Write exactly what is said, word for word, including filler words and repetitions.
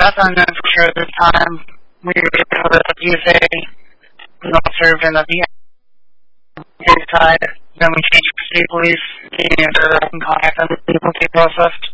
That's unknown for sure at this time. We know that the U S A was not served in the Vietnam side. Then we changed to state police, and uh, in contact with the people processed.